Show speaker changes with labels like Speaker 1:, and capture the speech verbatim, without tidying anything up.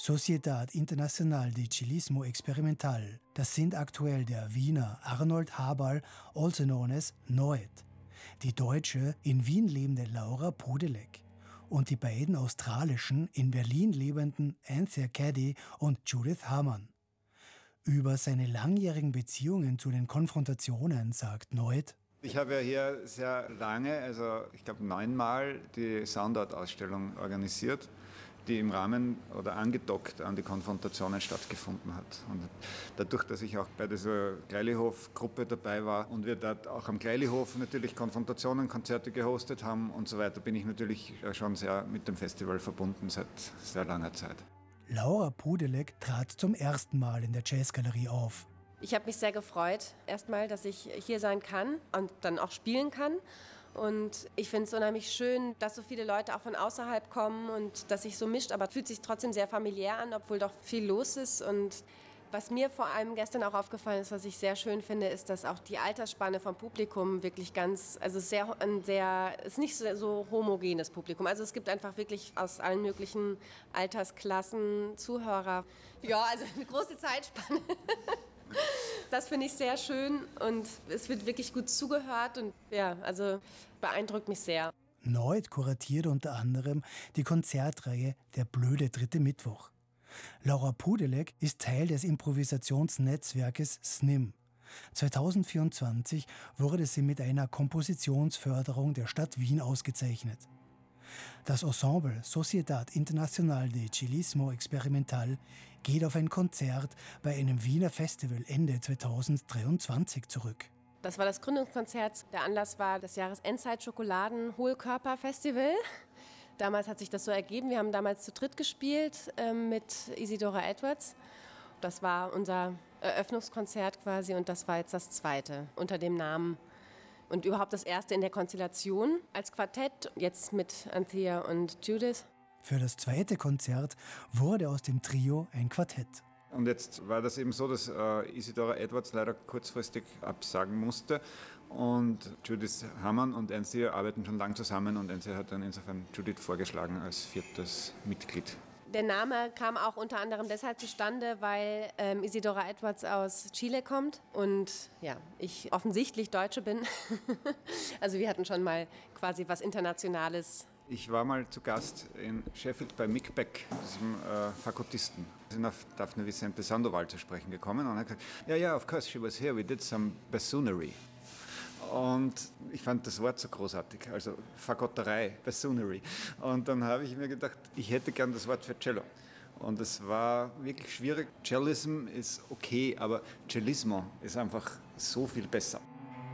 Speaker 1: Sociedad Internacional de Cellismo Experimental. Das sind aktuell der Wiener Arnold Haberl, also known as Noet, die deutsche, in Wien lebende Laura Pudelek und die beiden australischen, in Berlin lebenden Anthea Caddy und Judith Hamann. Über seine langjährigen Beziehungen zu den Konfrontationen sagt Noet:
Speaker 2: Ich habe ja hier sehr lange, also ich glaube neunmal, die Soundart-Ausstellung organisiert, die im Rahmen oder angedockt an die Konfrontationen stattgefunden hat. Und dadurch, dass ich auch bei dieser Greilihof-Gruppe dabei war und wir dort auch am Greilihof natürlich Konfrontationen, Konzerte gehostet haben und so weiter, bin ich natürlich schon sehr mit dem Festival verbunden seit sehr langer Zeit.
Speaker 1: Laura Pudelek trat zum ersten Mal in der Jazzgalerie auf.
Speaker 3: Ich habe mich sehr gefreut, erstmal, dass ich hier sein kann und dann auch spielen kann. Und ich finde es unheimlich schön, dass so viele Leute auch von außerhalb kommen und dass sich so mischt, aber es fühlt sich trotzdem sehr familiär an, obwohl doch viel los ist. Und was mir vor allem gestern auch aufgefallen ist, was ich sehr schön finde, ist, dass auch die Altersspanne vom Publikum wirklich ganz, also sehr, ein sehr, ist nicht so, so homogenes Publikum. Also es gibt einfach wirklich aus allen möglichen Altersklassen Zuhörer. Ja, also eine große Zeitspanne. Das finde ich sehr schön und es wird wirklich gut zugehört und ja, also beeindruckt mich sehr.
Speaker 1: Noet kuratiert unter anderem die Konzertreihe Der blöde dritte Mittwoch. Laura Pudelek ist Teil des Improvisationsnetzwerkes S N I M. zweitausendvierundzwanzig wurde sie mit einer Kompositionsförderung der Stadt Wien ausgezeichnet. Das Ensemble Sociedad Internacional de Cellismo Experimental geht auf ein Konzert bei einem Wiener Festival Ende zweitausenddreiundzwanzig zurück.
Speaker 3: Das war das Gründungskonzert. Der Anlass war das Jahres-Endzeit-Schokoladen-Hohlkörper-Festival. Damals hat sich das so ergeben. Wir haben damals zu dritt gespielt äh, mit Isidora Edwards. Das war unser Eröffnungskonzert quasi und das war jetzt das zweite unter dem Namen. Und überhaupt das erste in der Konstellation als Quartett, jetzt mit Anthea und Judith.
Speaker 1: Für das zweite Konzert wurde aus dem Trio ein Quartett.
Speaker 2: Und jetzt war das eben so, dass äh, Isidora Edwards leider kurzfristig absagen musste. Und Judith Hamann und Anthea arbeiten schon lange zusammen und Anthea hat dann insofern Judith vorgeschlagen als viertes Mitglied.
Speaker 3: Der Name kam auch unter anderem deshalb zustande, weil ähm, Isidora Edwards aus Chile kommt und ja, ich offensichtlich Deutsche bin. Also wir hatten schon mal quasi was Internationales.
Speaker 2: Ich war mal zu Gast in Sheffield bei Mick Beck, diesem äh, Fagottisten. Wir sind auf Daphne Vicente Sandoval zu sprechen gekommen und er hat gesagt, ja, ja, of course, she was here, we did some bassoonery. Und ich fand das Wort so großartig, also Fagotterei, Bassoonery. Und dann habe ich mir gedacht, ich hätte gern das Wort für Cello. Und es war wirklich schwierig. Cellism ist okay, aber Cellismo ist einfach so viel besser.